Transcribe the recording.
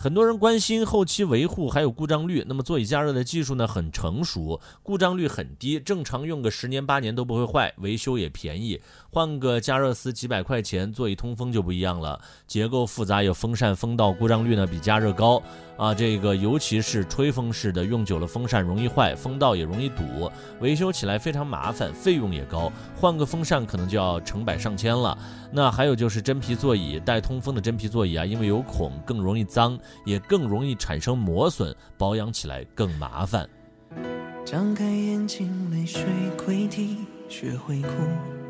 很多人关心后期维护还有故障率，那么座椅加热的技术呢很成熟，故障率很低，正常用个10年8年都不会坏，维修也便宜，换个加热丝几百块钱，座椅通风就不一样了，结构复杂，有风扇风道，故障率呢比加热高啊。这个尤其是吹风式的，用久了风扇容易坏，风道也容易堵，维修起来非常麻烦，费用也高，换个风扇可能就要成百上千了。那还有就是真皮座椅，带通风的真皮座椅啊，因为有孔更容易脏，也更容易产生磨损，保养起来更麻烦。 张开眼睛，泪水溃堤，学会哭。